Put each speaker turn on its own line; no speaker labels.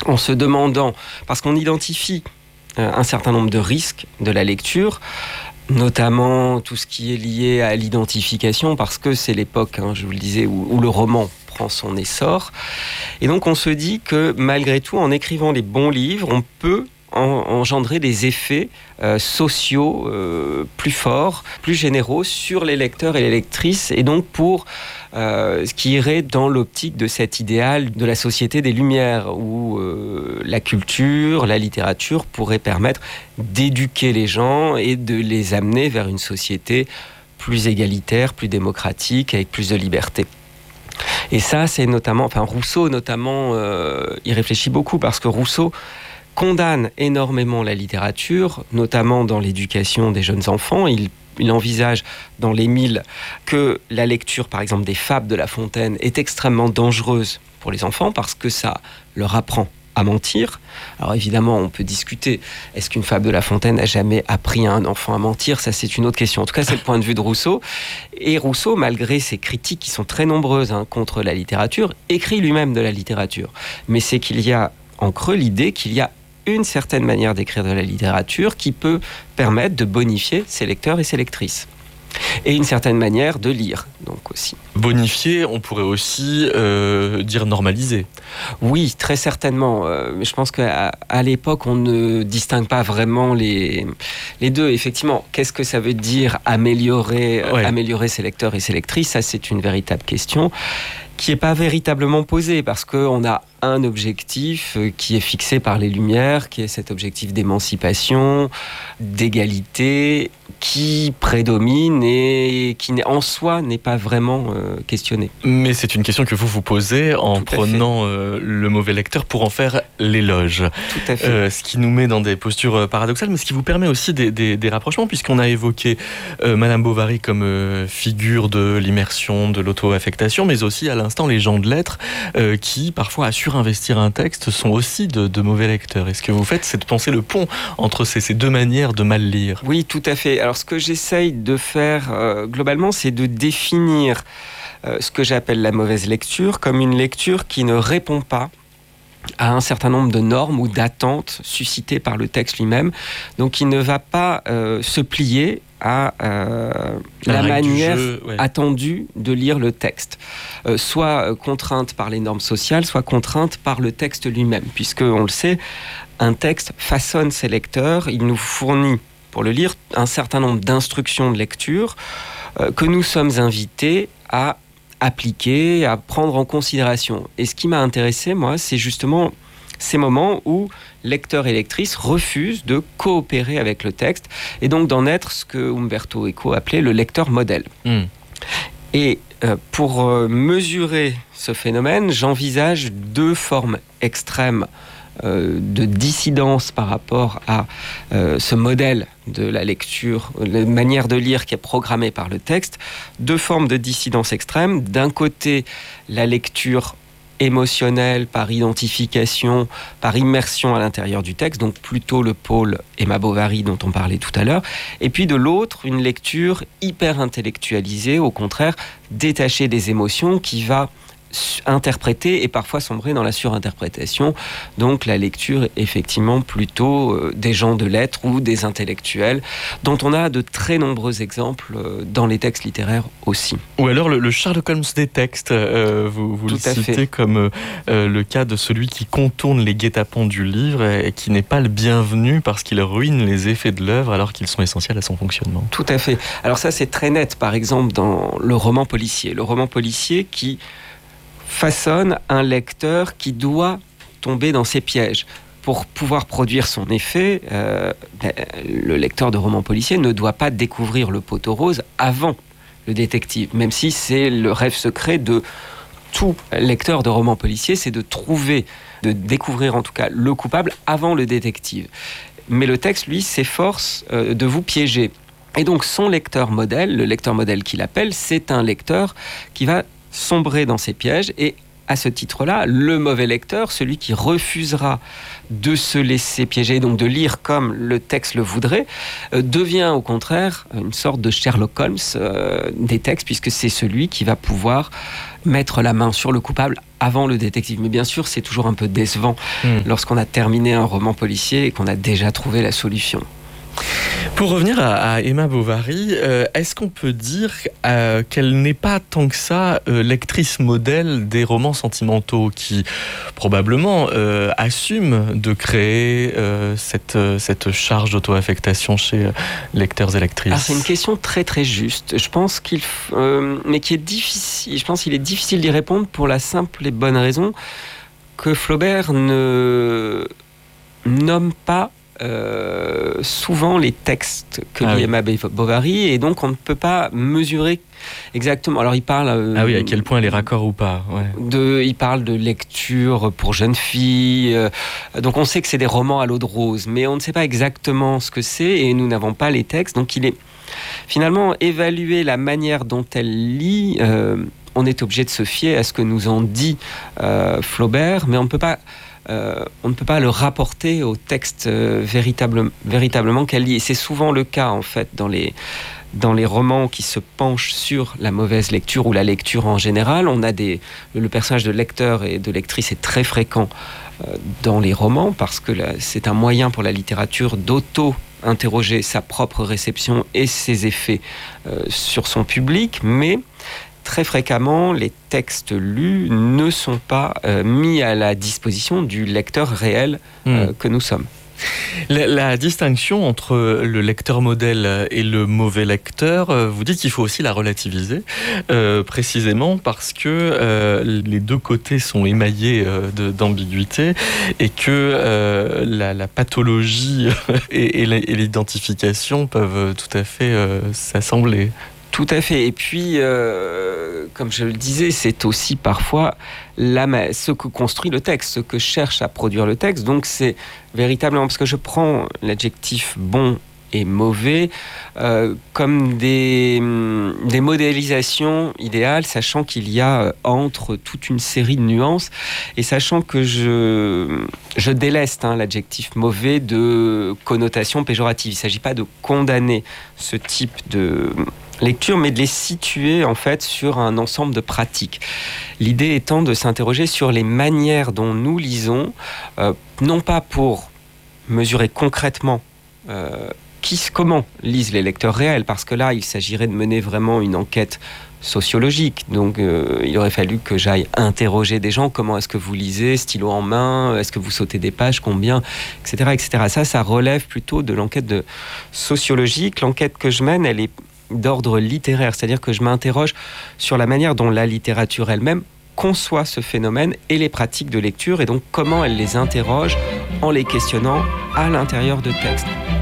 en se demandant, parce qu'on identifie un certain nombre de risques de la lecture, notamment tout ce qui est lié à l'identification, parce que c'est l'époque, je vous le disais, où le roman prend son essor. Et donc on se dit que malgré tout, en écrivant les bons livres, on peut engendrer des effets sociaux plus forts, plus généraux sur les lecteurs et les lectrices, et donc pour ce qui irait dans l'optique de cet idéal de la société des Lumières, où la culture, la littérature pourraient permettre d'éduquer les gens et de les amener vers une société plus égalitaire, plus démocratique, avec plus de liberté. Et ça, c'est notamment, Rousseau notamment y réfléchit beaucoup, parce que Rousseau condamne énormément la littérature, notamment dans l'éducation des jeunes enfants. Il envisage dans l'Émile que la lecture, par exemple, des fables de La Fontaine est extrêmement dangereuse pour les enfants parce que ça leur apprend à mentir. Alors évidemment, on peut discuter, est-ce qu'une fable de La Fontaine n'a jamais appris à un enfant à mentir ? Ça, c'est une autre question. En tout cas, c'est le point de vue de Rousseau. Et Rousseau, malgré ses critiques qui sont très nombreuses contre la littérature, écrit lui-même de la littérature. Mais c'est qu'il y a en creux l'idée qu'il y a une certaine manière d'écrire de la littérature qui peut permettre de bonifier ses lecteurs et ses lectrices. Et une certaine manière de lire, donc aussi.
Bonifier, on pourrait aussi dire normaliser.
Oui, très certainement. Je pense qu'à l'époque, on ne distingue pas vraiment les deux. Effectivement, qu'est-ce que ça veut dire améliorer ses lecteurs et ses lectrices ? Ça, c'est une véritable question qui n'est pas véritablement posée, parce qu'on a un objectif qui est fixé par les Lumières, qui est cet objectif d'émancipation, d'égalité, qui prédomine et qui en soi n'est pas vraiment questionné.
Mais c'est une question que vous vous posez en prenant le mauvais lecteur pour en faire l'éloge.
Tout à fait.
Ce qui nous met dans des postures paradoxales, mais ce qui vous permet aussi des rapprochements, puisqu'on a évoqué Madame Bovary comme figure de l'immersion, de l'auto-affectation, mais aussi à l'instant les gens de lettres qui parfois assurent investir un texte sont aussi de mauvais lecteurs. Et ce que vous faites, c'est de penser le pont entre ces deux manières de mal lire.
Oui, tout à fait. Alors, ce que j'essaye de faire globalement, c'est de définir ce que j'appelle la mauvaise lecture comme une lecture qui ne répond pas à un certain nombre de normes ou d'attentes suscitées par le texte lui-même. Donc, il ne va pas se plier à la manière attendue de lire le texte. Soit contrainte par les normes sociales, soit contrainte par le texte lui-même. Puisque, on le sait, un texte façonne ses lecteurs, il nous fournit, pour le lire, un certain nombre d'instructions de lecture que nous sommes invités à appliquer, à prendre en considération. Et ce qui m'a intéressé, moi, c'est justement ces moments où lecteurs et lectrices refusent de coopérer avec le texte et donc d'en être ce que Umberto Eco appelait le lecteur modèle. Et pour mesurer ce phénomène, j'envisage deux formes extrêmes de dissidence par rapport à ce modèle de la lecture, la manière de lire qui est programmée par le texte. Deux formes de dissidence extrême. D'un côté, la lecture émotionnelle, par identification, par immersion à l'intérieur du texte, donc plutôt le pôle Emma Bovary dont on parlait tout à l'heure. Et puis de l'autre, une lecture hyper intellectualisée, au contraire, détachée des émotions, qui va interpréter et parfois sombrer dans la surinterprétation. Donc la lecture, effectivement, plutôt des gens de lettres ou des intellectuels, dont on a de très nombreux exemples dans les textes littéraires aussi.
Ou alors le Sherlock Holmes des textes, vous le citez comme le cas de celui qui contourne les guet-apens du livre et qui n'est pas le bienvenu parce qu'il ruine les effets de l'œuvre alors qu'ils sont essentiels à son fonctionnement.
Tout à fait. Alors ça, c'est très net, par exemple, dans le roman policier. Le roman policier qui façonne un lecteur qui doit tomber dans ses pièges. Pour pouvoir produire son effet, le lecteur de roman policier ne doit pas découvrir le poteau rose avant le détective, même si c'est le rêve secret de tout lecteur de roman policier, c'est de découvrir en tout cas le coupable avant le détective. Mais le texte, lui, s'efforce de vous piéger. Et donc son lecteur modèle, le lecteur modèle qu'il appelle, c'est un lecteur qui va sombrer dans ses pièges et à ce titre-là, le mauvais lecteur, celui qui refusera de se laisser piéger, donc de lire comme le texte le voudrait, devient au contraire une sorte de Sherlock Holmes des textes, puisque c'est celui qui va pouvoir mettre la main sur le coupable avant le détective. Mais bien sûr, c'est toujours un peu décevant lorsqu'on a terminé un roman policier et qu'on a déjà trouvé la solution.
Pour revenir à Emma Bovary, est-ce qu'on peut dire qu'elle n'est pas tant que ça lectrice modèle des romans sentimentaux qui probablement assume de créer cette charge d'auto-affectation chez lecteurs et lectrices?
C'est une question très très juste. Je pense mais qui est difficile. Je pense qu'il est difficile d'y répondre pour la simple et bonne raison que Flaubert ne nomme pas souvent les textes que lit Emma Bovary, et donc on ne peut pas mesurer exactement. Alors il parle
à quel point elle est raccord ou pas.
Il parle de lecture pour jeunes filles, donc on sait que c'est des romans à l'eau de rose, mais on ne sait pas exactement ce que c'est et nous n'avons pas les textes, donc il est finalement évaluer la manière dont elle lit. On est obligé de se fier à ce que nous en dit Flaubert, mais on ne peut pas le rapporter au texte véritablement qu'elle lit. Et c'est souvent le cas, en fait, dans les romans qui se penchent sur la mauvaise lecture ou la lecture en général. Le personnage de lecteur et de lectrice est très fréquent dans les romans, parce que c'est un moyen pour la littérature d'auto-interroger sa propre réception et ses effets sur son public, mais très fréquemment, les textes lus ne sont pas mis à la disposition du lecteur réel que nous sommes.
La distinction entre le lecteur modèle et le mauvais lecteur, vous dites qu'il faut aussi la relativiser, précisément parce que les deux côtés sont émaillés d'ambiguïté, et que la pathologie et l'identification peuvent tout à fait s'assembler.
Tout à fait. Et puis, comme je le disais, c'est aussi parfois ce que construit le texte, ce que cherche à produire le texte. Donc c'est véritablement, parce que je prends l'adjectif bon et mauvais comme des modélisations idéales, sachant qu'il y a entre toute une série de nuances, et sachant que je déleste l'adjectif mauvais de connotation péjorative. Il ne s'agit pas de condamner ce type de lecture, mais de les situer en fait sur un ensemble de pratiques. L'idée étant de s'interroger sur les manières dont nous lisons, non pas pour mesurer concrètement comment lisent les lecteurs réels, parce que là, il s'agirait de mener vraiment une enquête sociologique. Donc, il aurait fallu que j'aille interroger des gens. Comment est-ce que vous lisez, stylo en main? Est-ce que vous sautez des pages? Combien? Etc., etc. Ça relève plutôt de l'enquête sociologique. L'enquête que je mène, elle est d'ordre littéraire, c'est-à-dire que je m'interroge sur la manière dont la littérature elle-même conçoit ce phénomène et les pratiques de lecture, et donc comment elle les interroge en les questionnant à l'intérieur de textes.